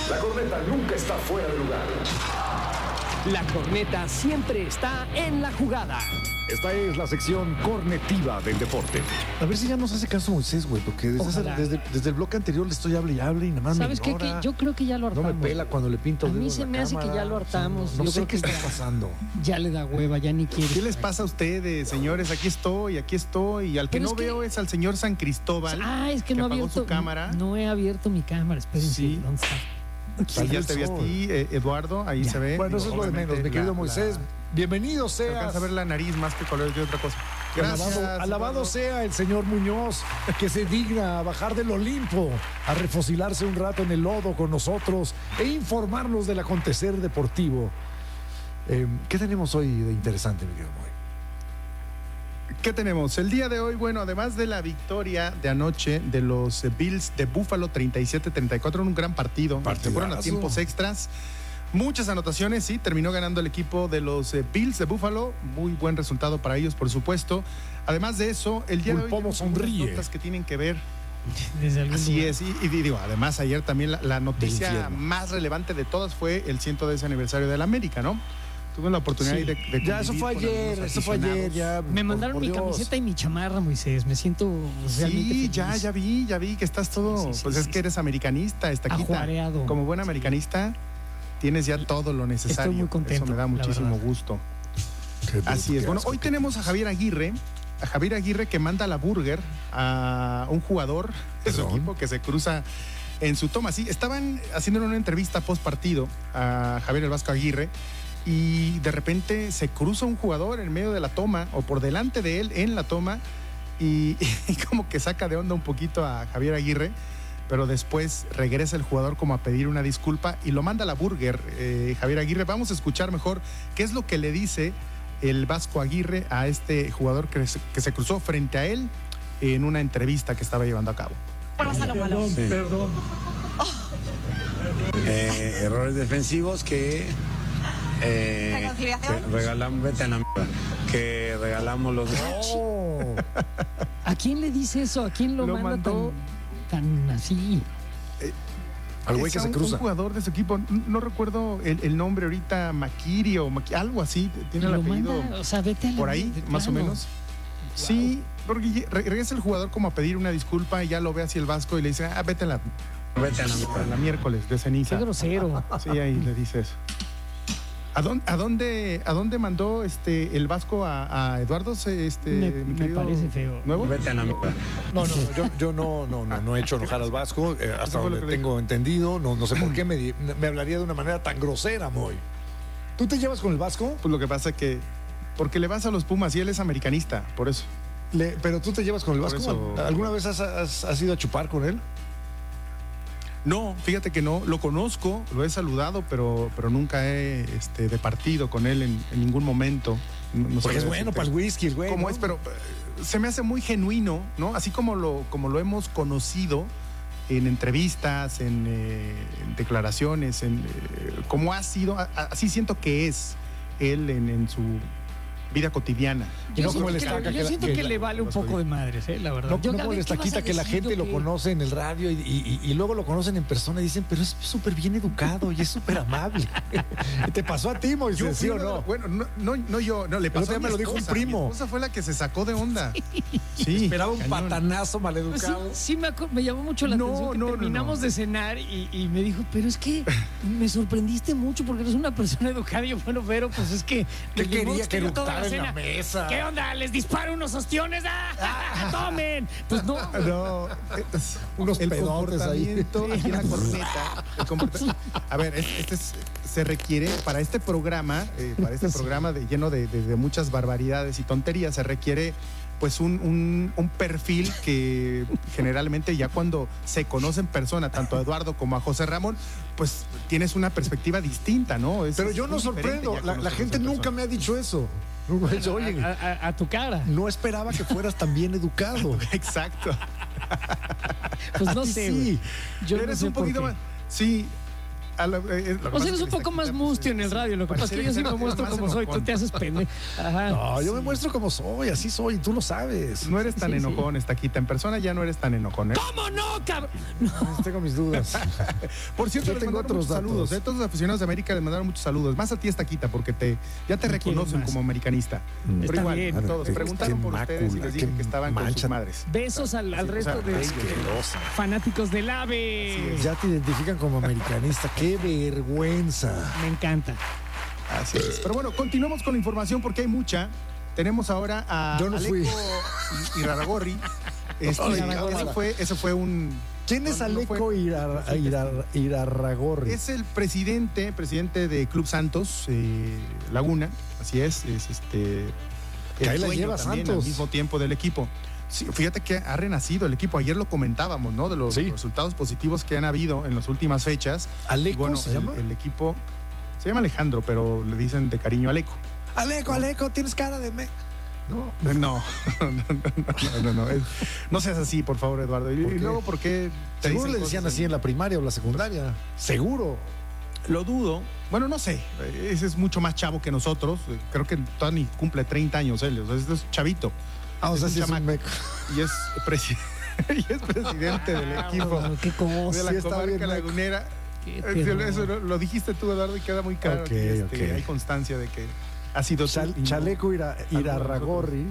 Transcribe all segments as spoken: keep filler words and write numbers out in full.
La corneta nunca está fuera de lugar. La corneta siempre está en la jugada. Esta es la sección cornetiva del deporte. A ver si ya nos hace caso Moisés, güey, porque desde, esa, desde, desde el bloque anterior le estoy hable y hable y nada más ¿Sabes me qué? ignora. Que yo creo que ya lo hartamos. No me pela cuando le pinto A el dedo mí se en la me hace cámara. que ya lo hartamos. No, no Yo sé creo qué que está ya- pasando. Ya le da hueva, ya ni quiere. ¿Qué les pasa a ustedes, señores? Aquí estoy, aquí estoy. Y al que Pero no es que- veo es al señor San Cristóbal. Ah, es que, no he apagó abierto su cámara. No he abierto mi cámara. Espérense, Sí. ¿dónde está? Sí, ya te vi a ti, eh, Eduardo, ahí Ya. se ve. Bueno, eso es lo de Obviamente, menos, mi querido la- Moisés. la- Bienvenido Se seas. alcanza a ver la nariz más que color de otra cosa. Gracias. Alabado, alabado Eduardo. sea el señor Muñoz, que se digna a bajar del Olimpo, a refocilarse un rato en el lodo con nosotros e informarnos del acontecer deportivo. Eh, ¿Qué tenemos hoy de interesante, mi querido Moy? ¿Qué tenemos? El día de hoy, bueno, además de la victoria de anoche de los eh, Bills de Buffalo treinta y siete treinta y cuatro en un gran partido, Partidazo. se fueron a tiempos extras, muchas anotaciones, sí, terminó ganando el equipo de los eh, Bills de Buffalo, muy buen resultado para ellos, por supuesto. Además de eso, el día Pulpomo de hoy algunas sonríe. notas que tienen que ver. Desde algún Así lugar. es, y, y digo, además ayer también la, la Del noticia infierno. más relevante de todas fue el ciento diez aniversario de la América, ¿no? Tuve la oportunidad Sí. de, de Ya, eso convivir fue con ayer, algunos eso fue ayer, aficionados. ya. Me por- mandaron por mi Dios. camiseta y mi chamarra, Moisés. Me siento realmente Sí, feliz. ya, ya vi, ya vi que estás todo, Sí, sí, sí, pues es sí, que sí. eres americanista, estaquita. Ajuareado. Como buen americanista, tienes ya todo lo necesario. muy contento, Eso me da la muchísimo verdad. gusto. Qué bruto, Así es. qué Bueno, asco, hoy qué- tenemos a Javier Aguirre, a Javier Aguirre que manda la burger a un jugador de su Perdón. equipo que se cruza en su toma. Sí, estaban haciendo una entrevista post partido a Javier el Vasco Aguirre y de repente se cruza un jugador en medio de la toma o por delante de él en la toma y, y como que saca de onda un poquito a Javier Aguirre, pero después regresa el jugador como a pedir una disculpa y lo manda a la burger, eh, Javier Aguirre. Vamos a escuchar mejor qué es lo que le dice el Vasco Aguirre a este jugador que se, que se cruzó frente a él en una entrevista que estaba llevando a cabo. Pasa lo malo. Sí. Eh, errores defensivos que, eh, ¿Reconciliación? que regalamos, vete a la mierda, que regalamos los Oh, ¿A quién le dice eso? ¿A quién lo, Lo manda mandó- tan, tan así? al güey Es que a se un- cruza. Un jugador de su equipo, no, no recuerdo el, el nombre ahorita, Makiri o Maki- algo así, tiene el Lo apellido manda, o sea, vete a la por ahí, mierda, más o plano. menos. Sí, porque lle- re- regresa el jugador como a pedir una disculpa y ya lo ve así el Vasco y le dice, ah, vete a la, vete a la a mierda. la miércoles de Qué ceniza. grosero. Sí, ahí le dice eso. ¿A dónde, a dónde, a dónde mandó este el Vasco a, a Eduardo? se- Este, Me- mi me querido parece feo. ¿Nuevo? Vete a la mierda. No, no, no, yo, yo no, no, no, no he hecho enojar al Vasco, eh, hasta fue lo donde que le tengo entendido. No, no sé por qué me, di- me hablaría de una manera tan grosera, Moy. ¿Tú te llevas con el Vasco? Pues lo que pasa es que, porque le vas a los Pumas y él es americanista, por eso. Le- pero tú te llevas con el Por Vasco. eso- ¿Alguna vez has, has- has ido a chupar con él? No, fíjate que no, lo conozco, lo he saludado, pero, pero nunca he este, departido con él en, en ningún momento. No- no Porque sabría es bueno decirte para el whisky, es güey. cómo ¿no? es, pero eh, se me hace muy genuino, ¿no? Así como lo, como lo hemos conocido en entrevistas, en, eh, en declaraciones, en eh, cómo ha sido, a- a- así siento que es él en, en su vida cotidiana. Yo, No siento como el que, estaca yo que la- siento que que la- le vale un los poco oí. de madres, eh, la verdad. No, Yo, no a como ver, el ¿qué vas a estaquita que la decir? gente Yo lo qué- conoce en el radio y, y- y- y luego lo conocen en persona y dicen, pero es súper bien educado y es súper amable. ¿Te pasó a ti, Moisés, sí fui o uno de no? los- Bueno, no, no, no yo, no, le pasó otro a día mi me lo dijo un esposa. primo. Mi esposa fue la que se sacó de onda. Sí. Esperaba un cañón. patanazo Pues sí, maleducado. sí me, acu- me llamó mucho la No, atención que no, no, terminamos no. de cenar y, y me dijo, pero es que me sorprendiste mucho porque eres una persona educada. Y yo, bueno, pero pues es que... ¿Qué pues, ni modo quería que esté toda eructara en la cena. mesa? ¿Qué onda? ¿Les disparo unos ostiones? ¡Ah! ¡Tomen! Pues no. No, es- Unos el pedotes ahí. comportamiento aquí en la corneta. el comporta- A ver, es- este es- se requiere para este programa, eh, para este programa de, lleno de, de- de muchas barbaridades y tonterías, se requiere pues un, un- un perfil que generalmente ya cuando se conoce en persona, tanto a Eduardo como a José Ramón, pues tienes una perspectiva distinta, ¿no? Es- Pero es yo no muy diferente sorprendo. ya La, la conocerlos gente en nunca persona. me ha dicho eso. Nunca me ha dicho, oye, A, a- a tu cara. no esperaba que fueras tan bien educado. Exacto. Pues A no ti sé, sí. güey. Yo no Eres sé un por poquito qué. más. Sí. a la- eh, lo que O pasa sea, es eres que un poco esta más quita, mustio en el sí, radio. Lo que pasa es que yo sí parecería me que muestro eres como más soy. Tú enojón. te haces pende. Ajá. No, yo me Sí. muestro como soy, así soy, tú lo sabes. No eres tan Sí, sí. enojón, Estaquita. En persona ya no eres tan enojón, ¿eh? ¿Cómo no, cabrón? Tengo mis dudas. Por cierto, Yo les tengo mandaron otros muchos datos. saludos. ¿eh? Todos los aficionados de América les mandaron muchos saludos. Más a ti, Estaquita, porque te, ya te Me reconocen quieren más. como americanista. Pero Está igual, bien. todos Qué- preguntaron qué por ustedes y mácula, les dije qué que estaban con mancha. sus madres. Besos al, al Sí, resto o sea, de Asquerosa. fanáticos del AVE. Ya te identifican como americanista. ¡Qué vergüenza! Me encanta. Así es. Pero bueno, continuemos con la información porque hay mucha. Tenemos ahora a Yo no Aleco fui. y Irarragorri. Este, Ay, ese, ahora. fue, ese fue un... ¿Quién es No, no Aleco fue- Irar- Irar- Irarragorri? Es el presidente, presidente de Club Santos, eh, Laguna, así es, es este... Que ahí la dueño lleva también Santos. al mismo tiempo del equipo. Sí, fíjate que ha renacido el equipo. Ayer lo comentábamos, ¿no? De los Sí. resultados positivos que han habido en las últimas fechas. ¿Aleco Y bueno, se el, llama? el equipo se llama Alejandro, pero le dicen de cariño Aleco. Aleco, Aleco, tienes cara de me... No, No, no, no, no, no, es- no seas así, por favor, Eduardo. Y, ¿Por y qué? luego, ¿por qué te seguro dicen le decían cosas así en la primaria o la secundaria. Seguro. Lo dudo. Bueno, no sé. Ese es mucho más chavo que nosotros. Creo que todavía ni cumple treinta años él. O sea, es chavito. Ah, o Es sea, un sí es un chamaco. meco. Y es, presi- y es presidente del equipo Ah, qué cosa. de la Sí, está comarca bien, meco. lagunera. Qué Eh, terror. Eso lo, lo dijiste tú, Eduardo, y queda muy claro. Ok, aquí, este, ok. Hay constancia de que ha sido tú Chal- y no- Chaleco Ira- Irarragorri.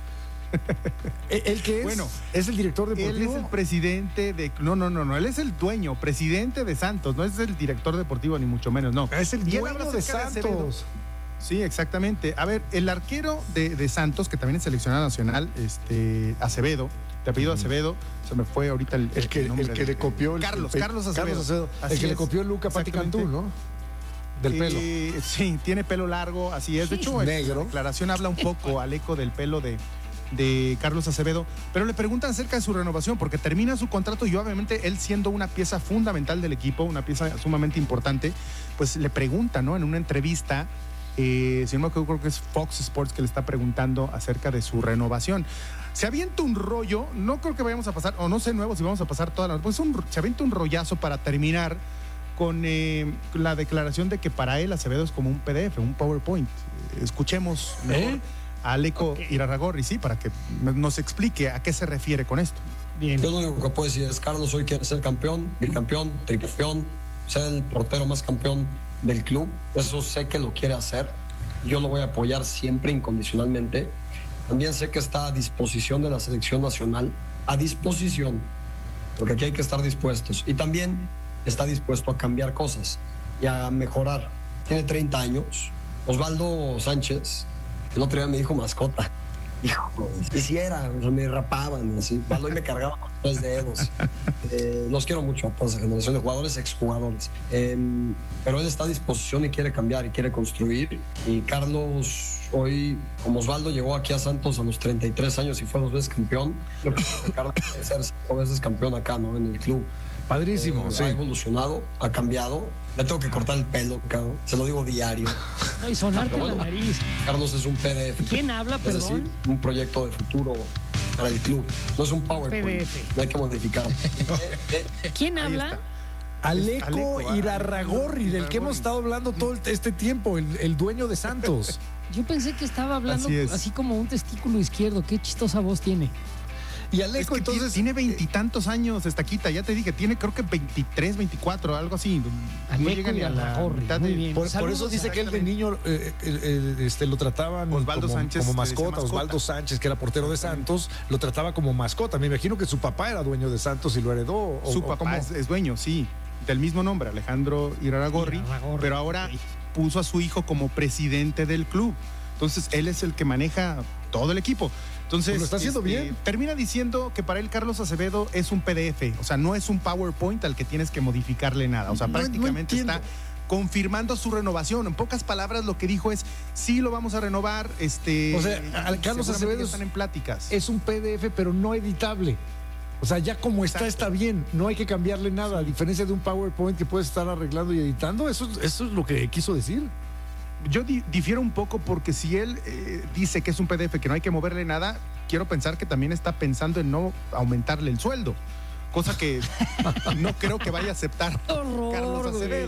¿El el que es? Bueno, ¿Es el director Él deportivo? es el presidente de... No, no, no, no. Él es el dueño, presidente de Santos. No es el director deportivo, ni mucho menos, no. Es el Y él dueño habla de acerca de Acevedo. Santos. Sí, exactamente. A ver, el arquero de, de Santos, que también es seleccionado nacional, este, Acevedo, de apellido Acevedo, se me fue ahorita el, El que, nombre el que de- le copió... el- Carlos, el- Carlos Acevedo. Carlos Acevedo. Así El que le es. copió Luca Pati Exactamente. Cantú, ¿no? Del pelo. Eh, sí, tiene pelo largo, así es. De hecho, en Negro. la declaración habla un poco al eco del pelo de, de Carlos Acevedo, pero le preguntan acerca de su renovación, porque termina su contrato y obviamente él siendo una pieza fundamental del equipo, una pieza sumamente importante, pues le preguntan, ¿no? En una entrevista, eh, si no me equivoco, creo que es Fox Sports que le está preguntando acerca de su renovación. Se avienta un rollo, no creo que vayamos a pasar, o no sé nuevo si vamos a pasar toda la... Pues un, se avienta un rollazo para terminar con eh, la declaración de que para él Acevedo es como un P D F, un PowerPoint. Escuchemos mejor ¿Eh? a Aleco Ok. Irarragorri, sí, para que nos explique a qué se refiere con esto. Bien. Yo lo único que puedo decir es, Carlos hoy quiere ser campeón, bicampeón, tricampeón, ser el portero más campeón del club. Eso sé que lo quiere hacer. Yo lo voy a apoyar siempre incondicionalmente. También sé que está a disposición de la selección nacional, a disposición, porque aquí hay que estar dispuestos. Y también está dispuesto a cambiar cosas y a mejorar. Tiene treinta años. Osvaldo Sánchez, el otro día me dijo mascota. Hijo, quisiera, o sea, me rapaban así. Osvaldo y me cargaba con tres dedos. Eh, los quiero mucho a toda esa generación de jugadores, exjugadores. Eh, pero él está a disposición y quiere cambiar y quiere construir. Y Carlos, hoy, como Osvaldo llegó aquí a Santos a los treinta y tres años y fue dos veces campeón, yo creo que Carlos puede ser cinco veces campeón acá, ¿no? En el club. Padrísimo, Eh, sí. Ha evolucionado, ha cambiado. Le tengo que cortar el pelo, cabrón. Se lo digo diario. No, y sonarte Pero la bueno. nariz. Carlos es un P D F. ¿Quién habla, Es perdón? decir, un proyecto de futuro para el club. No es un PowerPoint. P D F. No hay que modificar. Eh, eh, ¿Quién Ahí habla? está. Aleco, Aleco, ah, Irarragorri, del que hemos Irarragorri. estado hablando todo el- este tiempo, el, el dueño de Santos. Yo pensé que estaba hablando Así así, es. como un testículo izquierdo. Qué chistosa voz tiene. Y Es Aleco, que entonces. tiene veintitantos años, Estaquita, ya te dije, tiene creo que veintitrés, veinticuatro, algo así. No Aleco llega ni a la Irarragorri, mitad muy de... bien. Por, por Saludos eso dice a- que él de niño eh, eh, eh, este, lo trataban Osvaldo como, Sánchez, como le decía mascota. mascota. Osvaldo Sánchez, que era portero de Santos, lo trataba como mascota. Me imagino que su papá era dueño de Santos y lo heredó. o- Su o papá cómo. es, es dueño, sí, del mismo nombre, Alejandro Irarragorri, Irarragorri, pero ahora ok. puso a su hijo como presidente del club. Entonces, él es el que maneja todo el equipo. Entonces, Pues lo está haciendo bien. Termina diciendo que para él Carlos Acevedo es un P D F, o sea, no es un PowerPoint al que tienes que modificarle nada. O sea, No- no prácticamente entiendo. está confirmando su renovación. En pocas palabras, lo que dijo es, sí lo vamos a renovar. Este, O sea, y al Carlos seguramente Acevedo ya es- están en pláticas. Es un P D F, pero no editable. O sea, ya como está, Exacto. está bien. No hay que cambiarle nada. A diferencia de un PowerPoint que puedes estar arreglando y editando, eso, eso es lo que quiso decir. Yo di- difiero un poco porque si él eh, dice que es un P D F, que no hay que moverle nada, quiero pensar que también está pensando en no aumentarle el sueldo. Cosa que no creo que vaya a aceptar Horror, Carlos güey. Acevedo.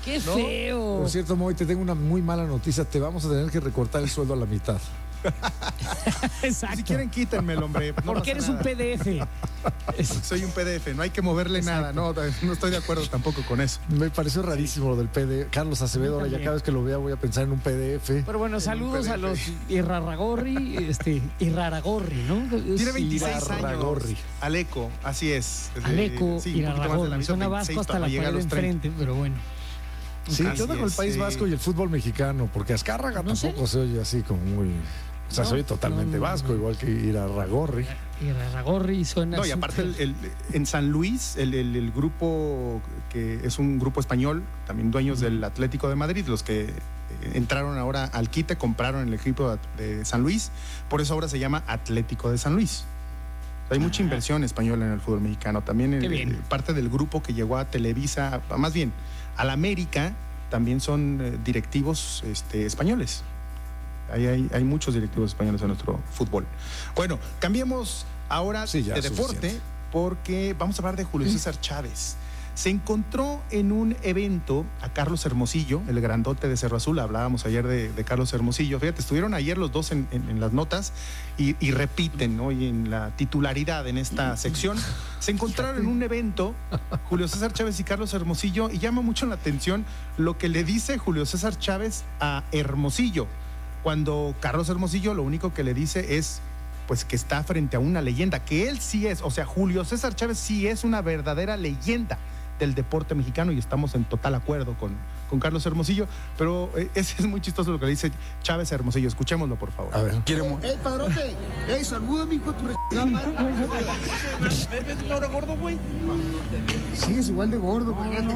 ¡Qué ¿no? feo! Por cierto, Moy, te tengo una muy mala noticia. Te vamos a tener que recortar el sueldo a la mitad. Exacto. Si quieren, quítenmelo, hombre. No Porque pasa eres nada. un P D F. Es- Soy un P D F, no hay que moverle Exacto. nada. No, no estoy de acuerdo tampoco con eso. Me pareció rarísimo lo del P D F. Carlos Acevedo, ahora ya también. cada vez que lo vea voy a pensar en un P D F. Pero bueno, saludos a los Irraragorri, este, Irraragorri, ¿no? Tiene veintiséis años. Irarragorri. Aleco, así es. Aleco, Sí, un poquito más de la Irarragorri. misma, Suena veintiséis, vasco hasta la para llegar pared a de los treinta. enfrente, pero bueno. Sí, Así ¿qué onda con el es, País sí. Vasco y el fútbol mexicano? Porque Azcárraga No sé. tampoco se oye así como muy... O sea, No, se oye totalmente no, no, vasco, no. igual que Irarragorri. Irraragorri suena... No, y aparte el- el- en San Luis, el, el- el grupo que es un grupo español, también dueños del Atlético de Madrid, los que eh, entraron ahora al quite, compraron el equipo de San Luis, por eso ahora se llama Atlético de San Luis. Hay mucha inversión española en el fútbol mexicano. También Qué el- bien. el- parte del grupo que llegó a Televisa, a- más bien, al América, también son eh, directivos este, españoles. Hay, hay, hay muchos directivos españoles en nuestro fútbol. Bueno, cambiemos ahora Sí, ya, de deporte suficiente. porque vamos a hablar de Julio César Chávez. Se encontró en un evento a Carlos Hermosillo, el grandote de Cerro Azul. Hablábamos ayer de, de Carlos Hermosillo. Fíjate, estuvieron ayer los dos en, en- en las notas y, y repiten, ¿no? Y en la titularidad en esta sección. Se encontraron en un evento Julio César Chávez y Carlos Hermosillo y llama mucho la atención lo que le dice Julio César Chávez a Hermosillo. Cuando Carlos Hermosillo lo único que le dice es pues que está frente a una leyenda, que él sí es, o sea, Julio César Chávez sí es una verdadera leyenda del deporte mexicano y estamos en total acuerdo con, con Carlos Hermosillo, pero eh, ese es muy chistoso lo que le dice Chávez a Hermosillo. Escuchémoslo, por favor. A ver. ¡Ey, padrote! ¡Ey, salúdame, hijo de tu re... ¿Ves un loro gordo, güey? Sí, es igual de gordo, güey. No, no,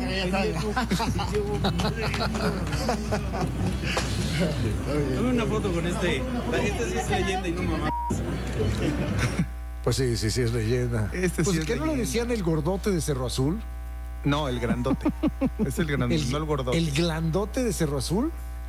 Dame una foto con este. Este sí es leyenda y no mamá. Pues sí, sí, sí, es leyenda. Este sí pues, es ¿qué no le leyenda. decían el gordote de Cerro Azul? No, el grandote. Es el grandote, no el gordote. ¿El glandote de Cerro Azul?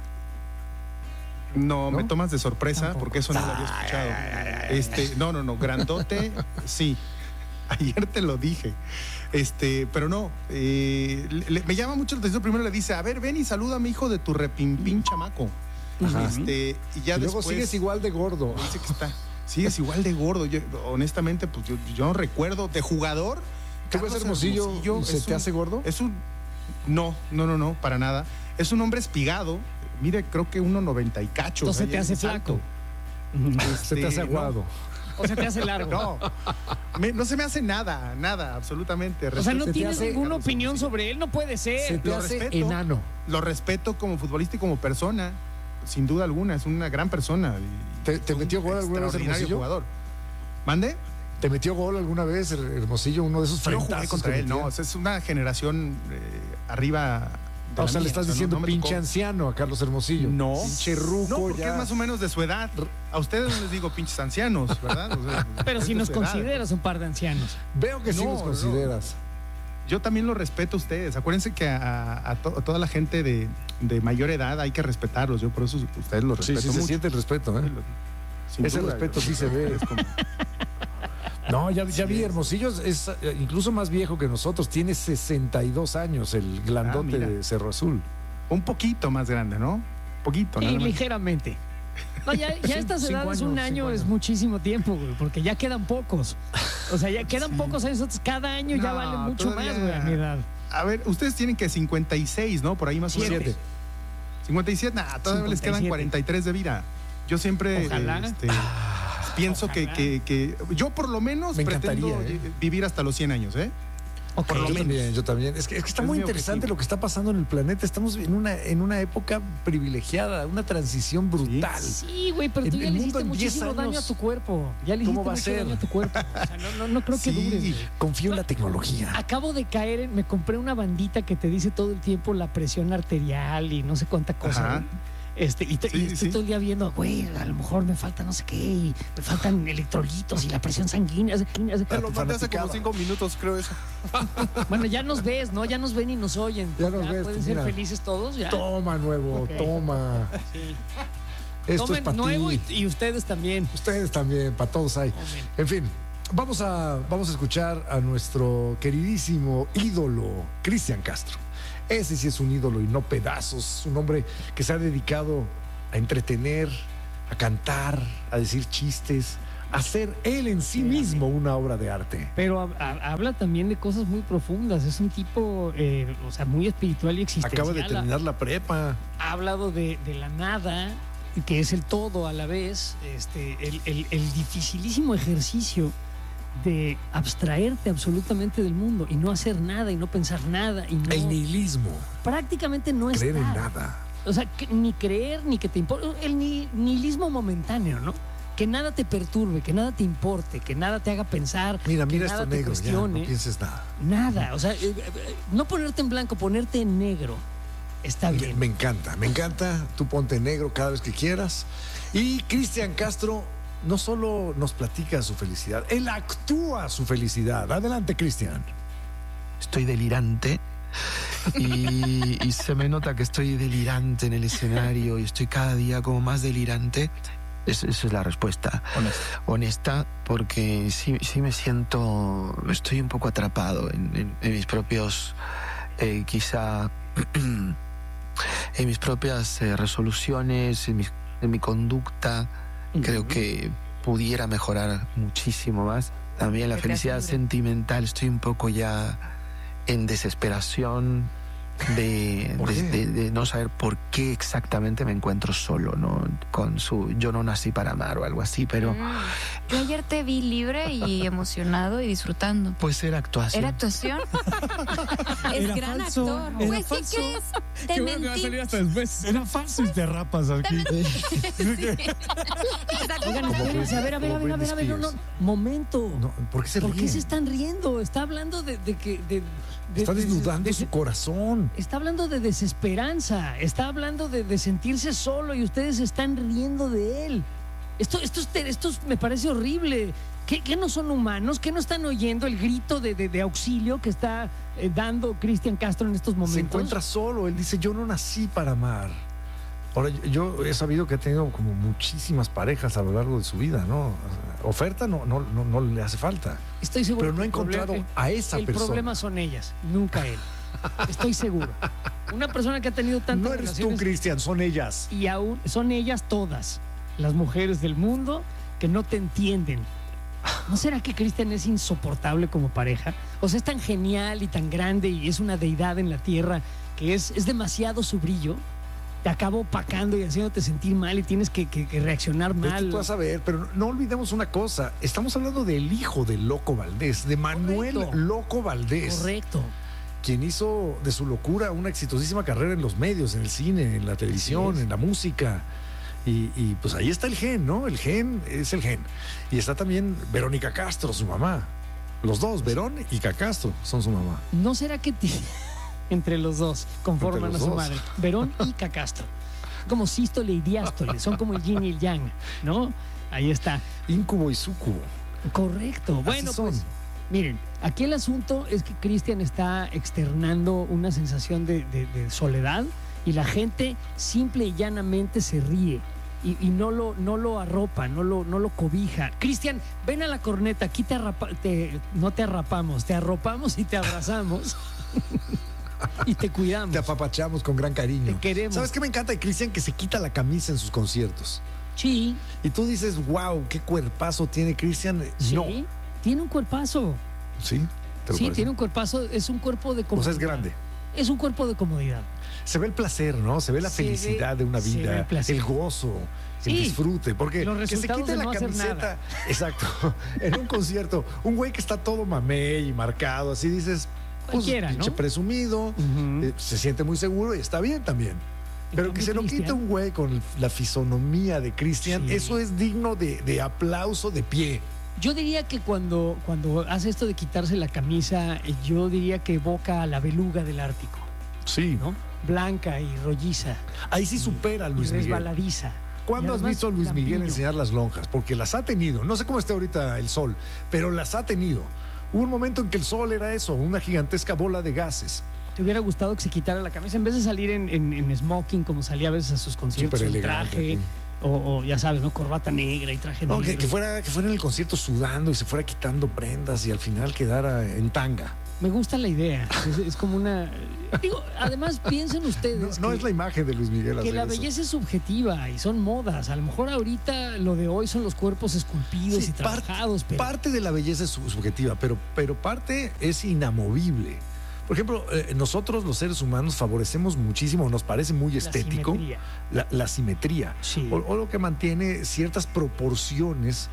No, ¿No? me tomas de sorpresa Tampoco. porque eso no lo había escuchado. Este, no, no, no, grandote, sí. Ayer te lo dije. Este, pero no, eh, le- le- me llama mucho la atención. Primero le dice, a ver, ven y saluda a mi hijo de tu repimpín chamaco. Ajá. Este, y ya y luego después sigues igual de gordo. dice que está, sigues igual de gordo. Yo, honestamente, pues yo, yo no recuerdo de jugador. ¿Tú ves Carlos Hermosillo y se es te hace gordo? Es un, no, no, no, no, para nada. Es un hombre espigado. Mire, creo que uno noventa y cacho. Entonces o sea, te ya hace es alto. flaco. Se te hace Este, no. aguado. O se te hace largo. No, me- no se me hace nada, nada, absolutamente. O sea, no Se te tienes hace- ninguna Carlos opinión Hermosillo. sobre él, no puede Se ser. te lo hace respeto. enano. Lo respeto como futbolista y como persona, sin duda alguna, es una gran persona. y ¿Te- te es un metió gol alguna vez extraordinario Hermosillo? jugador. ¿Mande? ¿Te metió gol alguna vez, Her- Hermosillo, uno de esos Yo no frentazos jugué contra que él, metía? no, o sea, es una generación eh, arriba de O la sea, le mía, estás o sea, no- diciendo no me pinche tocó. anciano a Carlos Hermosillo. No. Pinche ruco No, porque ya. es más o menos de su edad. A ustedes no les digo pinches ancianos, ¿verdad? O sea, Pero es si de nos su edad. consideras un par de ancianos. Veo que sí No, los no. consideras. Yo también lo respeto a ustedes. Acuérdense que a, a to- a toda la gente de, de mayor edad hay que respetarlos. Yo por eso ustedes los Sí, respeto sí se mucho. siente el respeto, ¿eh? Sin Ese duda, respeto yo- sí se ve. es como- No, ya, ya vi, Hermosillo es, es, eh, incluso más viejo que nosotros. Tiene sesenta y dos años, el glandote Ah, mira. de Cerro Azul. Un poquito más grande, ¿no? Poquito, Y nada más. ligeramente. No, ya, ya a estas Cinco edades, un años, año cinco es años. muchísimo tiempo, güey, porque ya quedan pocos. O sea, ya quedan Sí. pocos años. Entonces, cada año ya No, vale mucho todavía- más, güey, a mi edad. A ver, ustedes tienen que cincuenta y seis, ¿no? Por ahí más o menos. Siete. cincuenta y siete, nah, todavía les quedan cincuenta y siete. cuarenta y tres de vida. Yo siempre Ojalá. este, pienso que, Ojalá. que- que- yo por lo menos Me pretendo encantaría, ¿eh? vivir hasta los cien años, ¿eh? Ok. por lo Yo menos. también, yo también. Es que, es que está Es muy mi interesante objetivo. lo que está pasando en el planeta. Estamos en una, en una época privilegiada, una transición brutal. Sí, güey, pero El- tú ya el le mundo hiciste en diez muchísimo daño a años, tu cuerpo. Ya le ¿cómo hiciste va a mucho ser? daño a tu cuerpo. O sea, no, no, no creo que Sí. dures, güey. Confío en la tecnología. Acabo de caer en, me compré una bandita que te dice todo el tiempo la presión arterial y no sé cuánta cosa. Ajá. güey. Este, y, te- Sí, y sí, estoy sí. todo el día viendo, güey, a lo mejor me falta no sé qué, y me faltan electrolitos y la presión sanguínea. sanguínea. Te lo mandé hace como fanaticada. cinco minutos, creo eso. Bueno, ya nos ves, ¿no? Ya nos ven y nos oyen. Ya nos ves, pueden pues, ser mira. felices todos. Ya. Toma, nuevo, Ok. toma. Sí. Esto Tomen es para nuevo y, ti. y ustedes también. Ustedes también, para todos hay. Tomen. En fin, vamos a, vamos a escuchar a nuestro queridísimo ídolo, Cristian Castro. Ese sí es un ídolo y no pedazos. Un hombre que se ha dedicado a entretener, a cantar, a decir chistes, a ser él en sí mismo una obra de arte. Pero a- a- habla también de cosas muy profundas. Es un tipo, eh, o sea, muy espiritual y existencial. Acaba de terminar la prepa. Ha hablado de, de la nada, que es el todo a la vez. Este, el, el- el dificilísimo ejercicio de abstraerte absolutamente del mundo y no hacer nada y no pensar nada y no, El nihilismo. prácticamente no estar. Creer en nada. O sea, que ni creer ni que te importe. El ni- nihilismo momentáneo, ¿no? Que nada te perturbe, que nada te importe, que nada te haga pensar. Mira, que mira nada esto te negro, ya, cuestione. no pienses nada. Nada. O sea, eh, eh, no ponerte en blanco, ponerte en negro. Está Me, bien. me encanta, me encanta. Tú ponte negro cada vez que quieras. Y Cristian Castro no solo nos platica su felicidad, él actúa su felicidad. Adelante, Cristian. Estoy delirante y, y se me nota que estoy delirante en el escenario y estoy cada día como más delirante. Es- esa es la respuesta Honesta. honesta, porque sí, sí me siento, estoy un poco atrapado en, en- en mis propios, eh, quizá, en mis propias eh, resoluciones, en mi, en mi conducta. Creo que pudiera mejorar muchísimo más. También la Que te felicidad asegure. sentimental, estoy un poco ya en desesperación de, ¿Por de- qué? de- de no saber por qué exactamente me encuentro solo, ¿no? Con su yo no nací para amar o algo así, pero Mm. Yo ayer te vi libre y emocionado y disfrutando. pues era actuación. ¿Era actuación? es Era falso, falso, era era Pues, ¿qué falso. crees? Te mentí. hasta después. Era falso y te rapas aquí. Exacto. Oigan, espérense, a ver, a ver, a ver, a ver, a ver, no, no. Momento. No, ¿por qué se ¿Por qué ríen? se están riendo? Está hablando de, de que. de- de- Está de- desnudando de- su corazón. Está hablando de desesperanza, está hablando de, de sentirse solo y ustedes están riendo de él. Esto, esto, es te- esto es- me parece horrible. ¿Qué, qué no son humanos? ¿Qué no están oyendo el grito de, de- de auxilio que está eh, dando Cristian Castro en estos momentos? Se encuentra solo. Él dice, yo no nací para amar. Ahora, yo- yo he sabido que ha tenido como muchísimas parejas a lo largo de su vida, ¿no? Oferta no, no, no, no le hace falta. Estoy seguro. Pero no ha que el encontrado problema- a esa el persona. problema son ellas, nunca él. Estoy seguro. Una persona que ha tenido tantas No eres tú, relaciones Cristian, son ellas. y aún son ellas todas, las mujeres del mundo que no te entienden. ¿No será que Cristian es insoportable como pareja? O sea, es tan genial y tan grande y es una deidad en la tierra que es, es demasiado su brillo. Te acaba opacando y haciéndote sentir mal y tienes que, que- que reaccionar Es que mal. tú vas a ver, pero no, no olvidemos una cosa. Estamos hablando del hijo del Loco Valdés, de Manuel Correcto. Loco Valdés. Correcto. Quien hizo de su locura una exitosísima carrera en los medios, en el cine, en la televisión, Así es. en la música. Y, y, pues ahí está el gen, ¿no? El gen es el gen. Y está también Verónica Castro, su mamá. Los dos, Verónica Castro, son su mamá. ¿No será que ti- entre los dos conforman Entre los a su dos. madre? Verón y Cacastro. Como sístole y diástole, son como el yin y el yang, ¿no? Ahí está. Íncubo y súcubo. Correcto. Bueno, son. pues miren, aquí el asunto es que Cristian está externando una sensación de, de- de soledad y la gente simple y llanamente se ríe. Y, y no, lo, no lo arropa, no lo, no lo cobija. Cristian, ven a la corneta, aquí te, arrapa- te- no te arrapamos, te arropamos y te abrazamos y te cuidamos. Te apapachamos con gran cariño. Te queremos. ¿Sabes qué me encanta de Cristian? Que se quita la camisa en sus conciertos. Sí, Y tú dices, wow, qué cuerpazo tiene Cristian. sí, No. tiene un cuerpazo. ¿Sí? ¿Te lo Sí, parece? tiene un cuerpazo, es un cuerpo de O comodidad. sea, es grande. Es un cuerpo de comodidad. Se ve el placer, ¿no? Se ve la Se ve- felicidad de una se ve vida, el placer. el gozo, Sí. el disfrute. Porque Los que se resultados quite de la no hacer camiseta. nada. Exacto. En un concierto, un güey que está todo mamey y marcado, así dices, pues, Cualquiera, pinche ¿no? presumido, Ujú. eh, se siente muy seguro y está bien también. Pero que cambio, se lo quite Cristian- un güey con la fisonomía de Cristian, Sí. eso es digno de, de aplauso de pie. Yo diría que cuando, cuando hace esto de quitarse la camisa, eh, yo diría que evoca a la beluga del Ártico, Sí. ¿no? Blanca y rolliza. Ahí sí supera a Luis y Miguel. resbaladiza. ¿Cuándo Y has además, visto a Luis Miguel lampiño. enseñar las lonjas? Porque las ha tenido. No sé cómo esté ahorita el sol, pero las ha tenido. Hubo un momento en que el sol era eso, una gigantesca bola de gases. ¿Te hubiera gustado que se quitara la camisa en vez de salir en, en- en smoking como salía a veces a sus conciertos, Súper en elegante, traje, sí. O, o ya sabes, ¿no? Corbata negra y traje No, negro. que, que, fuera, que fuera en el concierto sudando y se fuera quitando prendas y al final quedara en tanga. Me gusta la idea. Es, es como una... Digo, además piensen ustedes No, no que, es la imagen de Luis Miguel que hacer la eso. belleza es subjetiva y son modas. A lo mejor ahorita lo de hoy son los cuerpos esculpidos Sí, y trabajados, parte, pero... parte de la belleza es sub- subjetiva, pero, pero parte es inamovible. Por ejemplo, eh, nosotros los seres humanos favorecemos muchísimo, nos parece muy La estético, simetría. la, la simetría. Sí. O, o lo que mantiene ciertas proporciones